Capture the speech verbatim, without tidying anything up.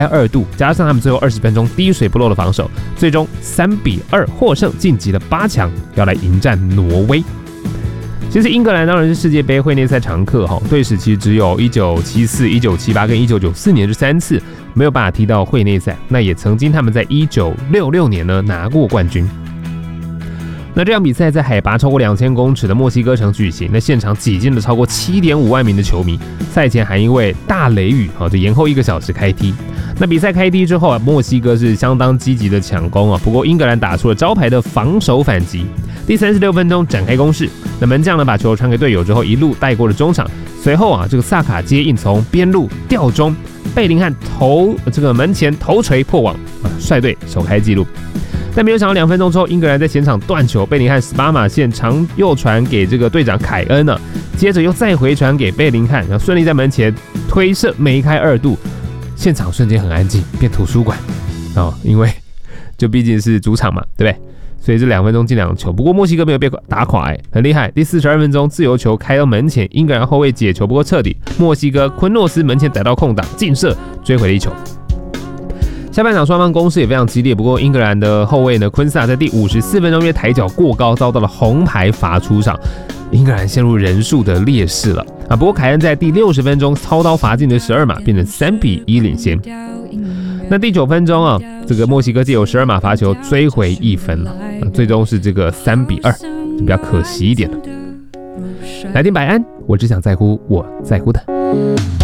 二度，加上他们最后二十分钟滴水不漏的防守，最终三比二获胜，晋级了八强，要来迎战挪威。其实英格兰当然是世界杯会内赛常客哈，队史其实只有一九七四、一九七八跟一九九四年这三次没有办法踢到会内赛，那也曾经他们在一九六六年呢拿过冠军。那这场比赛在海拔超过两千公尺的墨西哥城举行，那现场挤进了超过 七点五万名的球迷。赛前还因为大雷雨啊，就延后一个小时开踢。那比赛开踢之后啊，墨西哥是相当积极的抢攻啊，不过英格兰打出了招牌的防守反击。第三十六分钟展开攻势，那门将呢把球传给队友之后，一路带过了中场。随后啊，这个萨卡接应从边路吊中，贝林汉头这个门前头锤破网啊，率队首开纪录。但没有想到两分钟之后，英格兰在前场断球，贝林汉十八码线长右传给这个队长凯恩呢、啊，接着又再回传给贝林汉，然后顺利在门前推射梅开二度，现场瞬间很安静，变图书馆哦，因为就毕竟是主场嘛，对不对？所以这两分钟进两球，不过墨西哥没有被打垮，哎，很厉害。第四十二分钟，自由球开到门前，英格兰后卫解球不够彻底，墨西哥昆诺斯门前逮到空档，劲射追回了一球。下半场双方攻势也非常激烈，不过英格兰的后卫呢昆萨在第五十四分钟因为抬脚过高遭到了红牌罚出场，英格兰陷入人数的劣势了啊！不过凯恩在第六十分钟操刀罚进的十二码，变成三比一领先。那第九分钟啊，这个墨西哥借由十二码罚球追回一分了，啊、最终是这个三比二，比较可惜一点了。来听白安，我只想在乎我在乎的。